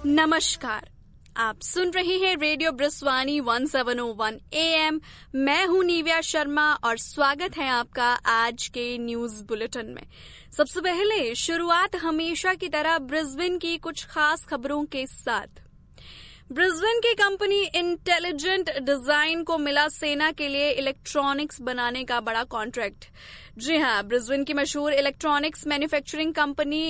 नमस्कार, आप सुन रहे हैं रेडियो ब्रस्वानी 1701 AM। मैं हूं निव्या शर्मा और स्वागत है आपका आज के न्यूज बुलेटिन में। सबसे पहले शुरुआत हमेशा की तरह ब्रिस्बेन की कुछ खास खबरों के साथ। ब्रिस्बेन की कंपनी इंटेलिजेंट डिजाइन को मिला सेना के लिए इलेक्ट्रॉनिक्स बनाने का बड़ा कॉन्ट्रैक्ट। जी हां, ब्रिस्बेन की मशहूर electronics manufacturing company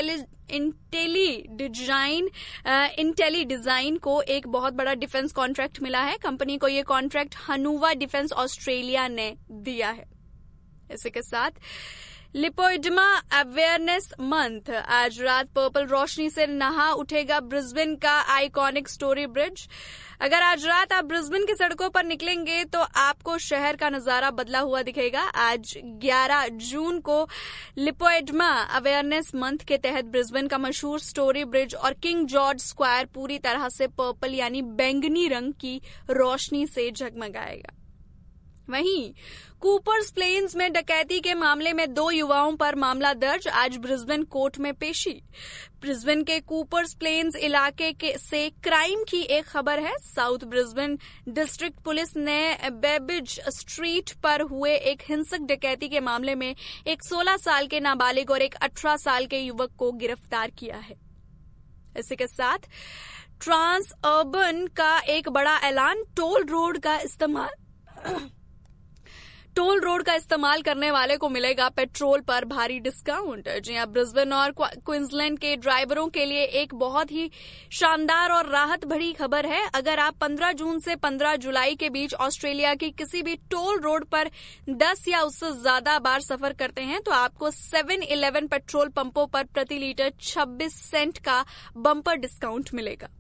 Intelli design को एक बहुत बड़ा डिफेंस कॉन्ट्रैक्ट मिला है। कंपनी को ये कॉन्ट्रैक्ट हनूवा डिफेंस ऑस्ट्रेलिया ने दिया है। इसी के साथ लिपोइडमा अवेयरनेस मंथ, आज रात पर्पल रोशनी से नहा उठेगा ब्रिस्बेन का आइकॉनिक स्टोरी ब्रिज। अगर आज रात आप ब्रिस्बेन की सड़कों पर निकलेंगे तो आपको शहर का नजारा बदला हुआ दिखेगा। आज 11 जून को लिपोइडमा अवेयरनेस मंथ के तहत ब्रिस्बेन का मशहूर स्टोरी ब्रिज और किंग जॉर्ज स्क्वायर पूरी तरह से पर्पल यानी बैंगनी रंग की रोशनी से जगमगाएगा। वहीं कूपर्स प्लेन्स में डकैती के मामले में 2 युवाओं पर मामला दर्ज, आज ब्रिस्बेन कोर्ट में पेशी। ब्रिस्बेन के कूपर्स प्लेन्स इलाके से क्राइम की एक खबर है। साउथ ब्रिस्बेन डिस्ट्रिक्ट पुलिस ने बेबिज स्ट्रीट पर हुए एक हिंसक डकैती के मामले में एक 16 साल के नाबालिग और एक 18 साल के युवक को गिरफ्तार किया है। इसी के साथ ट्रांस अर्बन का एक बड़ा ऐलान, टोल रोड का इस्तेमाल करने वाले को मिलेगा पेट्रोल पर भारी डिस्काउंट। जी हां, ब्रिस्बेन और क्वींसलैंड के ड्राइवरों के लिए एक बहुत ही शानदार और राहत भरी खबर है। अगर आप 15 जून से 15 जुलाई के बीच ऑस्ट्रेलिया की किसी भी टोल रोड पर 10 या उससे ज्यादा बार सफर करते हैं तो आपको 7-Eleven पेट्रोल पंपों पर प्रति लीटर 26 सेंट का बम्पर डिस्काउंट मिलेगा।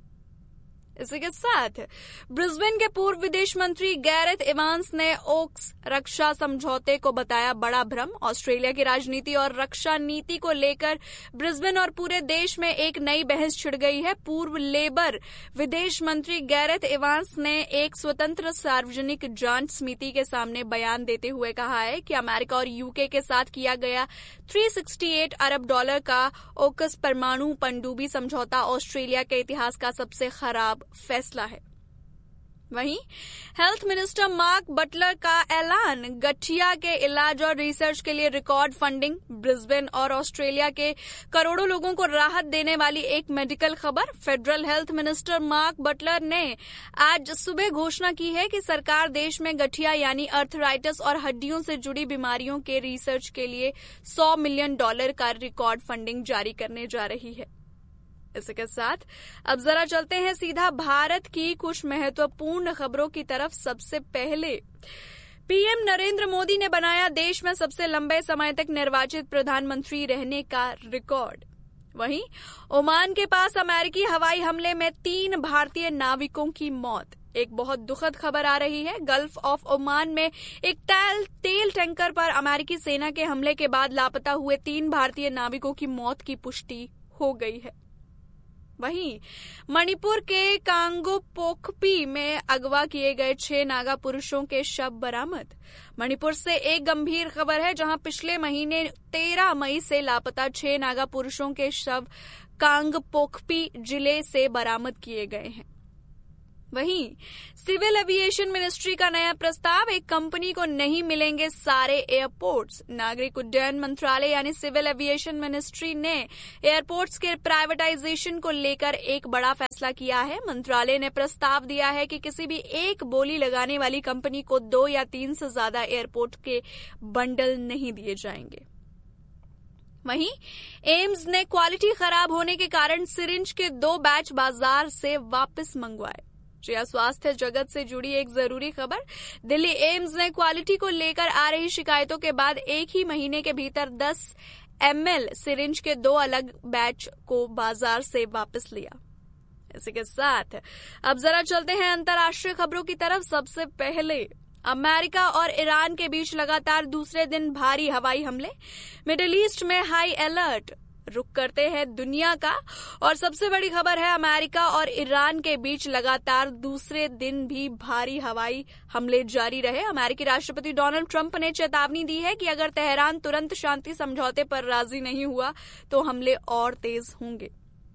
इसी के साथ ब्रिस्बेन के पूर्व विदेश मंत्री गैरेथ इवांस ने ओक्स रक्षा समझौते को बताया बड़ा भ्रम। ऑस्ट्रेलिया की राजनीति और रक्षा नीति को लेकर ब्रिस्बेन और पूरे देश में एक नई बहस छिड़ गई है। पूर्व लेबर विदेश मंत्री गैरेथ इवांस ने एक स्वतंत्र सार्वजनिक जांच समिति के सामने बयान देते हुए कहा है कि अमेरिका और यूके के साथ किया गया $368 अरब का ओक्स परमाणु पनडुब्बी समझौता ऑस्ट्रेलिया के इतिहास का सबसे खराब फैसला है। वहीं हेल्थ मिनिस्टर मार्क बटलर का ऐलान, गठिया के इलाज और रिसर्च के लिए रिकॉर्ड फंडिंग। ब्रिस्बेन और ऑस्ट्रेलिया के करोड़ों लोगों को राहत देने वाली एक मेडिकल खबर। Federal health minister mark Buttler ने आज सुबह घोषणा की है कि सरकार देश में गठिया यानी अर्थराइटिस और हड्डियों से जुड़ी बीमारियों के रिसर्च के लिए $100 मिलियन का रिकॉर्ड फंडिंग जारी करने जा रही है। इसी के साथ अब जरा चलते हैं सीधा भारत की कुछ महत्वपूर्ण खबरों की तरफ। सबसे पहले पीएम नरेंद्र मोदी ने बनाया देश में सबसे लंबे समय तक निर्वाचित प्रधानमंत्री रहने का रिकॉर्ड। वहीं ओमान के पास अमेरिकी हवाई हमले में 3 भारतीय नाविकों की मौत। एक बहुत दुखद खबर आ रही है। गल्फ ऑफ ओमान में एक तेल टैंकर पर अमेरिकी सेना के हमले के बाद लापता हुए 3 भारतीय नाविकों की मौत की पुष्टि हो गई है। वहीं मणिपुर के कांगोपोकपी में अगवा किए गए 6 नागा पुरुषों के शव बरामद। मणिपुर से एक गंभीर खबर है, जहां पिछले महीने 13 मई से लापता 6 नागा पुरुषों के शव कांगपोकपी जिले से बरामद किए गए हैं। वहीं सिविल एविएशन मिनिस्ट्री का नया प्रस्ताव, एक कंपनी को नहीं मिलेंगे सारे एयरपोर्ट्स। नागरिक उड्डयन मंत्रालय यानी सिविल एविएशन मिनिस्ट्री ने एयरपोर्ट्स के प्राइवेटाइजेशन को लेकर एक बड़ा फैसला किया है। मंत्रालय ने प्रस्ताव दिया है कि किसी भी एक बोली लगाने वाली कंपनी को 2 या 3 से ज्यादा एयरपोर्ट के बंडल नहीं दिए जाएंगे। वहीं एम्स ने क्वालिटी खराब होने के कारण सिरिंज के 2 बैच बाजार से वापस मंगवाए। स्वास्थ्य जगत से जुड़ी एक जरूरी खबर। दिल्ली एम्स ने क्वालिटी को लेकर आ रही शिकायतों के बाद एक ही महीने के भीतर 10 ml सिरिंज के 2 अलग बैच को बाजार से वापस लिया। इसी के साथ अब जरा चलते हैं अंतर्राष्ट्रीय खबरों की तरफ। सबसे पहले अमेरिका और ईरान के बीच लगातार दूसरे दिन भारी हवाई हमले। मिडिल ईस्ट में हाई अलर्ट। रुक करते हैं दुनिया का और सबसे बड़ी खबर है, अमेरिका और ईरान के बीच लगातार दूसरे दिन भी भारी हवाई हमले जारी रहे। अमेरिकी राष्ट्रपति डोनाल्ड ट्रंप ने चेतावनी दी है कि अगर तेहरान तुरंत शांति समझौते पर राजी नहीं हुआ तो हमले और तेज होंगे।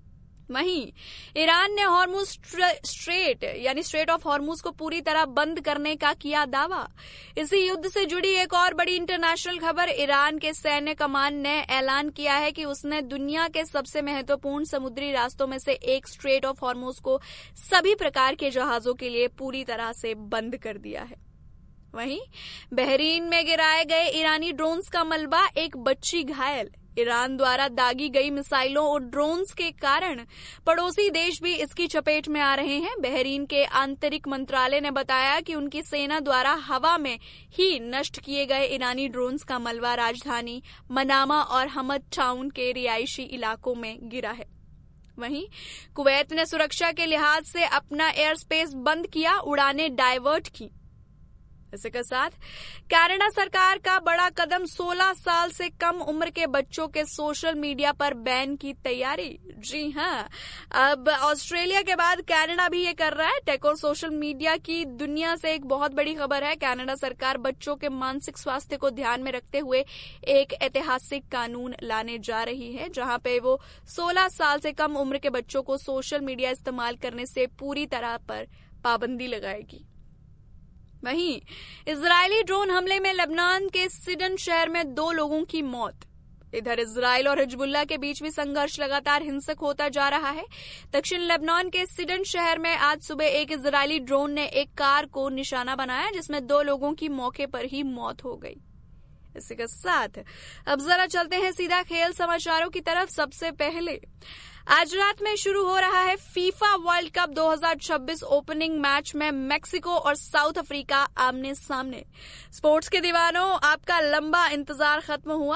वहीं ईरान ने हॉर्मुज स्ट्रेट ऑफ हॉर्मुज को पूरी तरह बंद करने का किया दावा। इसी युद्ध से जुड़ी एक और बड़ी इंटरनेशनल खबर, ईरान के सैन्य कमान ने ऐलान किया है कि उसने दुनिया के सबसे महत्वपूर्ण समुद्री रास्तों में से एक स्ट्रेट ऑफ हॉर्मुज को सभी प्रकार के जहाजों के लिए पूरी तरह से बंद कर दिया है। वहीं बहरीन में गिराए गए ईरानी ड्रोन्स का मलबा, एक बच्ची घायल। ईरान द्वारा दागी गई मिसाइलों और ड्रोन्स के कारण पड़ोसी देश भी इसकी चपेट में आ रहे हैं। बहरीन के आंतरिक मंत्रालय ने बताया कि उनकी सेना द्वारा हवा में ही नष्ट किए गए ईरानी ड्रोन्स का मलबा राजधानी मनामा और हमद टाउन के रिहायशी इलाकों में गिरा है। वहीं कुवैत ने सुरक्षा के लिहाज से अपना एयर स्पेस बंद किया, उड़ानें डायवर्ट की। इसी के साथ कनाडा सरकार का बड़ा कदम, 16 साल से कम उम्र के बच्चों के सोशल मीडिया पर बैन की तैयारी। जी हां, अब ऑस्ट्रेलिया के बाद कनाडा भी ये कर रहा है। टेक और सोशल मीडिया की दुनिया से एक बहुत बड़ी खबर है। कनाडा सरकार बच्चों के मानसिक स्वास्थ्य को ध्यान में रखते हुए एक ऐतिहासिक कानून लाने जा रही है, जहां पे वो 16 साल से कम उम्र के बच्चों को सोशल मीडिया इस्तेमाल करने से पूरी तरह पर पाबंदी लगाएगी। वहीं इजरायली ड्रोन हमले में लेबनान के सिडन शहर में 2 लोगों की मौत। इधर इजराइल और हिजबुल्लाह के बीच भी संघर्ष लगातार हिंसक होता जा रहा है। दक्षिण लेबनान के सिडन शहर में आज सुबह एक इजरायली ड्रोन ने एक कार को निशाना बनाया, जिसमें 2 लोगों की मौके पर ही मौत हो गई। इसी के साथ अब जरा चलते हैं सीधा खेल समाचारों की तरफ। सबसे पहले आज रात में शुरू हो रहा है FIFA world cup 2026 opening match में मैक्सिको और साउथ अफ्रीका आमने सामने। स्पोर्ट्स के दीवानों, आपका लंबा इंतजार खत्म हुआ।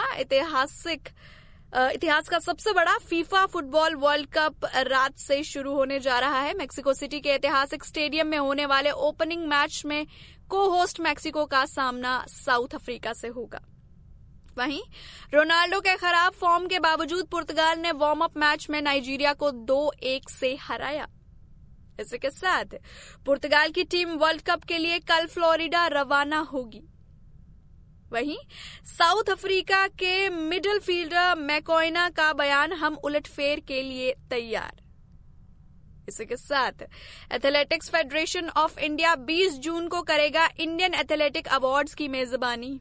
इतिहास का सबसे बड़ा फीफा फुटबॉल वर्ल्ड कप रात से शुरू होने जा रहा है। मेक्सिको सिटी के ऐतिहासिक स्टेडियम में होने वाले ओपनिंग मैच में को होस्ट मैक्सिको का सामना साउथ अफ्रीका से होगा। वहीं रोनाल्डो के खराब फॉर्म के बावजूद पुर्तगाल ने वार्म अप मैच में नाइजीरिया को 2-1 से हराया। इसी के साथ पुर्तगाल की टीम वर्ल्ड कप के लिए कल फ्लोरिडा रवाना होगी। वहीं साउथ अफ्रीका के मिडल फील्डर मैकोइना का बयान, हम उलटफेर के लिए तैयार। इसी के साथ एथलेटिक्स फेडरेशन ऑफ इंडिया 20 जून को करेगा इंडियन एथलेटिक अवार्ड्स की मेजबानी।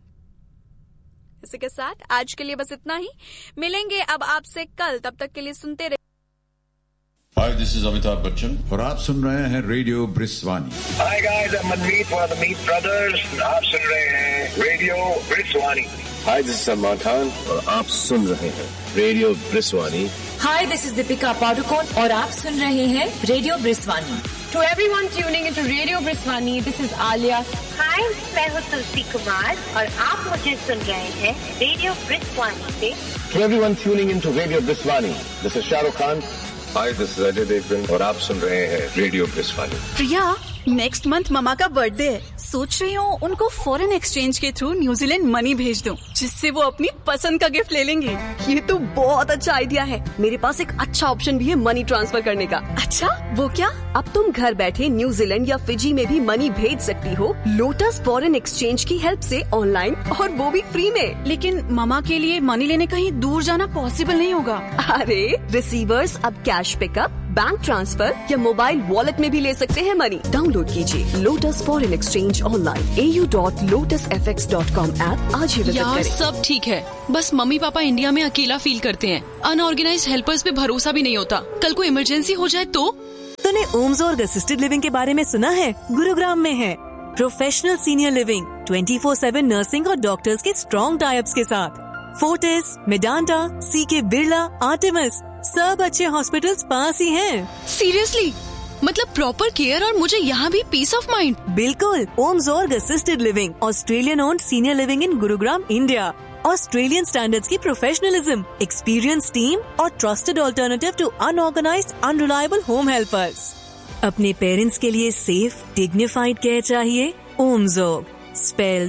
इसी के साथ आज के लिए बस इतना ही। मिलेंगे अब आपसे कल, तब तक के लिए सुनते रहिए। Hi, this is Amitabh Bachchan और आप सुन रहे हैं radio ब्रिस्वानी। Hi guys, I'm Manmeet one of the Meet Brothers. आप सुन रहे हैं radio ब्रिस्वानी। Hi, this is Salman Khan और आप सुन रहे हैं radio ब्रिस्वानी। Hi, this is Deepika Padukone और आप सुन रहे हैं radio ब्रिस्वानी। To everyone tuning into Radio Briswani, this is Alia. Hi, मैं हूँ तुलसी कुमार और आप मुझे सुन रहे हैं रेडियो ब्रिस्वानी से। To everyone tuning into Radio Briswani, this is Shah Rukh Khan. Hi, this is Ajay Devgan और आप सुन रहे हैं रेडियो ब्रिस्वानी। प्रिया, नेक्स्ट मंथ ममा का बर्थडे है। सोच रही हूँ उनको फॉरेन एक्सचेंज के थ्रू न्यूजीलैंड मनी भेज दूँ, जिससे वो अपनी पसंद का गिफ्ट ले लेंगे। ये तो बहुत अच्छा आइडिया है। मेरे पास एक अच्छा ऑप्शन भी है मनी ट्रांसफर करने का। अच्छा, वो क्या? अब तुम घर बैठे न्यूजीलैंड या फिजी में भी मनी भेज सकती हो लोटस फॉरेन एक्सचेंज की हेल्प से ऑनलाइन, और वो भी फ्री में। लेकिन ममा के लिए मनी लेने कहीं दूर जाना पॉसिबल नहीं होगा। अरे रिसीवर्स अब कैश पिकअप, बैंक ट्रांसफर या मोबाइल वॉलेट में भी ले सकते हैं मनी। डाउनलोड कीजिए lotus foreign exchange online au.lotusfx.com app आज ही विजिट करें। सब ठीक है, बस मम्मी पापा इंडिया में अकेला फील करते हैं। अनऑर्गेनाइज्ड हेल्पर्स पे भरोसा भी नहीं होता। कल को इमरजेंसी हो जाए तो। तूने ओम्सोर्ग असिस्टेड लिविंग के बारे में सुना है? गुरुग्राम में है प्रोफेशनल सीनियर लिविंग, 24/7 नर्सिंग और डॉक्टर्स के स्ट्रॉन्ग टाइप्स के साथ। फोर्टिस, मेडांटा, सीके बिरला, आर्टेमिस, सब अच्छे हॉस्पिटल्स पास ही हैं। सीरियसली? मतलब प्रॉपर केयर और मुझे यहाँ भी पीस ऑफ माइंड। बिल्कुल। ओम्सोर्ग assisted living, Australian owned senior living in Gurugram, India. Australian standards की प्रोफेशनलिज्म, एक्सपीरियंस टीम और trusted alternative to unorganised unreliable home helpers. अपने पेरेंट्स के लिए सेफ डिग्निफाइड केयर चाहिए? ओम्सोर्ग, spelled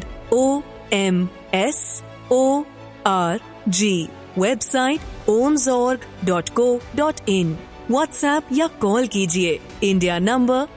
OMSORG। Website omsorg.co.in। WhatsApp या call कीजिए। India number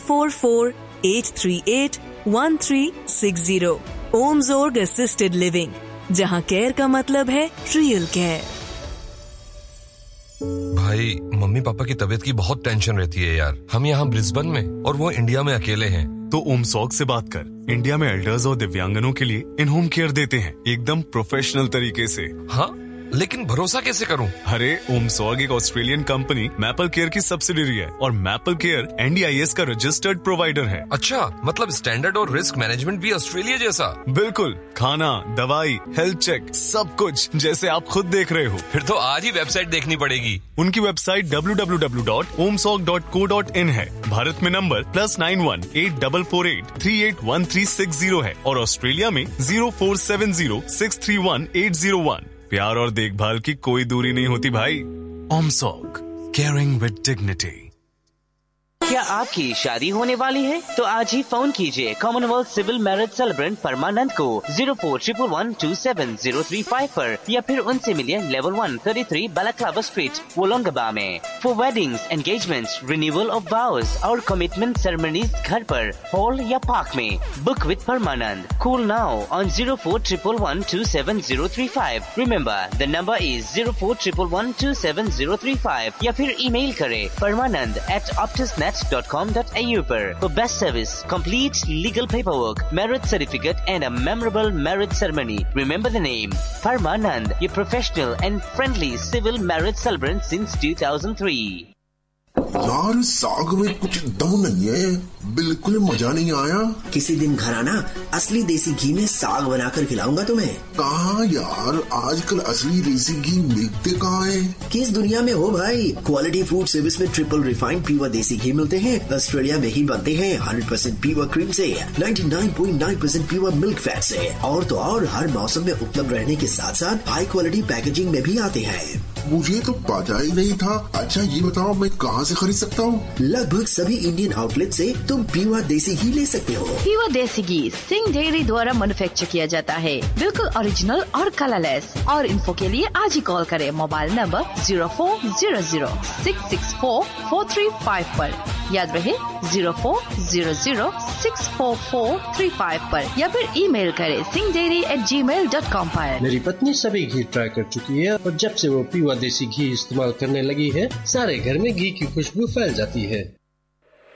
844-838-1360। ओम्सोर्ग assisted living, जहां care का मतलब है रियल केयर। भाई मम्मी पापा की तबीयत की बहुत टेंशन रहती है यार। हम यहाँ ब्रिस्बेन में और वो इंडिया में अकेले हैं। तो ओमसॉग से बात कर। इंडिया में एल्डर्स और दिव्यांगनों के लिए इन होम केयर देते हैं एकदम प्रोफेशनल तरीके से। हाँ, लेकिन भरोसा कैसे करूं? अरे ओमसॉग एक ऑस्ट्रेलियन कंपनी मैपल केयर की सब्सिडियरी है और मैपल केयर NDIS का रजिस्टर्ड प्रोवाइडर है। अच्छा, मतलब स्टैंडर्ड और रिस्क मैनेजमेंट भी ऑस्ट्रेलिया जैसा? बिल्कुल, खाना, दवाई, हेल्थ चेक, सब कुछ जैसे आप खुद देख रहे हो। फिर तो आज ही वेबसाइट देखनी पड़ेगी। उनकी वेबसाइट www.omsog.co.in है। भारत में नंबर +91 8448 381360 है और ऑस्ट्रेलिया में 0470 631 801। प्यार और देखभाल की कोई दूरी नहीं होती भाई। ओमसॉग, केयरिंग विद डिग्निटी। क्या आपकी शादी होने वाली है? तो आज ही फोन कीजिए कॉमनवेल्थ सिविल मैरिज सेलिब्रेंट परमानंद को 0411127035 पर या फिर उनसे मिलिए लेवल 1 33 बैलाक्लाबा स्ट्रीट, वोलोंगबा में। For weddings, engagements, renewal of वाउज और कमिटमेंट सेरेमनीज घर पर, हॉल या पार्क में। Book with Parmanand. Call now on 0411127035। Remember the number is 0411127035 या फिर ईमेल करें permanand@optusnet.com.au पर। For best service, complete legal paperwork, marriage certificate and a memorable marriage ceremony. Remember the name, Parmanand, a professional and friendly civil marriage celebrant since 2003. यार साग में कुछ दम नहीं है, बिल्कुल मजा नहीं आया। किसी दिन घर आना, असली देसी घी में साग बनाकर खिलाऊंगा तुम्हें। कहाँ यार, आजकल असली देसी घी मिलते कहाँ है? किस दुनिया में हो भाई। क्वालिटी फूड सर्विस में ट्रिपल रिफाइंड प्योर देसी घी मिलते हैं। ऑस्ट्रेलिया में ही बनते हैं 100% प्योर क्रीम से, 99.9% प्योर मिल्क फैट से। और तो और हर मौसम में उपलब्ध रहने के साथ साथ हाई क्वालिटी पैकेजिंग में भी आते हैं। मुझे तो पता ही नहीं था। अच्छा ये बताओ मैं कहाँ से खरीद सकता हूँ? लगभग सभी इंडियन आउटलेट से तुम प्योर देसी घी ले सकते हो। प्योर देसी घी सिंह डेयरी द्वारा मैन्युफैक्चर किया जाता है, बिल्कुल ओरिजिनल और कलरलेस। और इन्फो के लिए आज ही कॉल करें मोबाइल नंबर 0400-664-4335 पर। याद रहे 0400-644-35 पर या फिर ईमेल करें singhdairy@gmail.com पर। मेरी पत्नी सभी घी ट्राई कर चुकी है और जब से वो प्योर देसी घी इस्तेमाल करने लगी है, सारे घर में घी की खुशबू फैल जाती है।